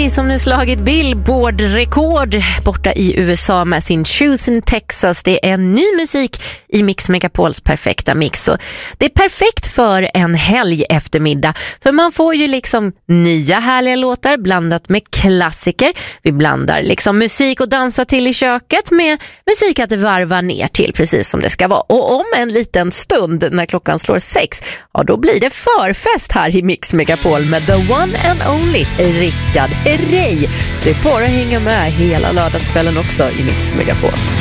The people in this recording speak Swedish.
Ray som nu slagit Billboard-rekord borta i USA med sin Choose in Texas. Det är ny musik i Mix Megapols perfekta mix. Så det är perfekt för en helg eftermiddag. För man får ju liksom nya härliga låtar blandat med klassiker. Vi blandar liksom musik och dansa till i köket med musik att varva ner till precis som det ska vara. Och om en liten stund när klockan slår 6, ja då blir det förfest här i Mix Megapol med The One and Only Rickard Herrey. Det är bara att hänga med hela lördagskvällen också i Mix Megapol.